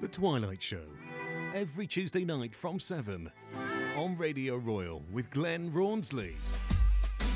The Twilight Show, every Tuesday night from 7 on Radio Royal with Glenn Rawnsley.